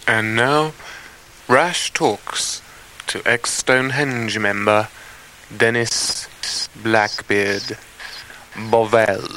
And now, Rash talks to ex-Stonehenge member Dennis Blackbeard Bovell.